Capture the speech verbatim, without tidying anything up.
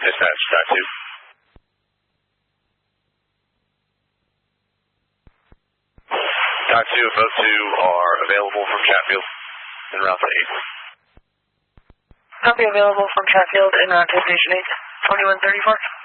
Dispatch, dot two. Dot two, both two are available from Chatfield en route to eight. Copy, available from Chatfield en route to Station eight, twenty-one thirty-four.